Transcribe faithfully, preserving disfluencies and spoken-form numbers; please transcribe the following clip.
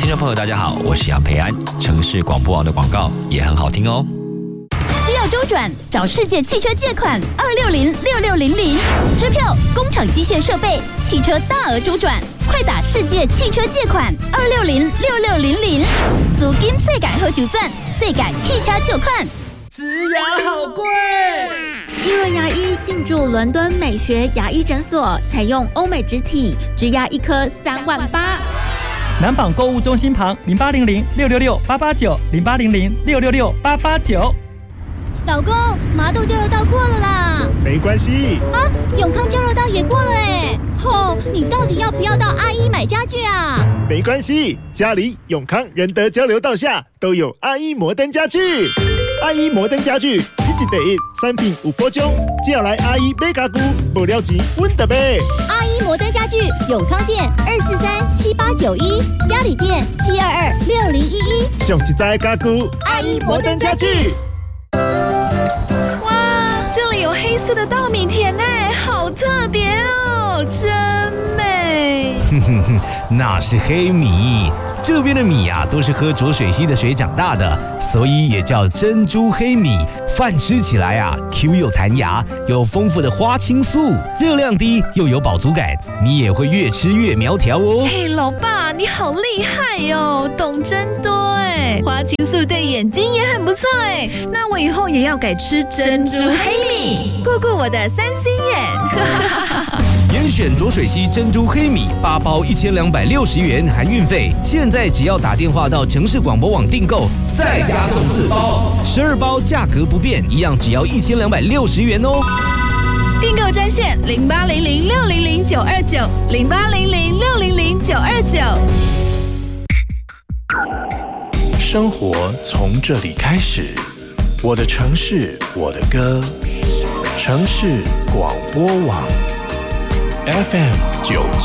听众朋友大家好，我是杨培安。城市广播网的广告也很好听哦。 需要周转，找世界汽车借款二六零六六零零。支票、工厂机械设备、汽车大额周转，快打世界汽车借款二六零六六零零。租金世界好周转，世界汽车借款。 植牙好贵。 伊润牙医进驻伦敦美学牙医诊所，采用欧美植体，植牙一颗三万八。 南纺购物中心旁零八零零六六六八八九零八零零六六六八八九。 老公，麻豆交流道过了啦。 没关系啊，永康交流道也过了哎。吼，你到底要不要到阿一买家具啊？ 没关系，家里永康仁德交流道下都有阿一摩登家具。阿一摩登家具，一季第一，产品有保障，只要来阿一买家具，无了钱阮就买。 阿一摩登家具，永康店二四三七八九一，嘉里店七二二六零一一。 上实在的家具， 阿一摩登家具。 哇，这里有黑色的稻米田呢，好特别哦，真美。 哼哼哼，那是黑米。这边的米啊，都是喝浊水溪的水长大的，所以也叫珍珠黑米。饭吃起来啊 ，Q 又弹牙，有丰富的花青素，热量低又有饱足感，你也会越吃越苗条哦。 嘿，老爸，你好厉害哟，懂真多哎！花青素对眼睛也很不错哎，那我以后也要改吃珍珠黑米，顾顾我的三星眼。 严选浊水溪珍珠黑米八包一千两百六十元含运费，现在只要打电话到城市广播网订购，再加送四包，十二包价格不变，一样只要一千两百六十元哦。 订购专线零八零零六零零九二九零八零零六零零九二九。 生活从这里开始，我的城市，我的歌，城市广播网 F M 九。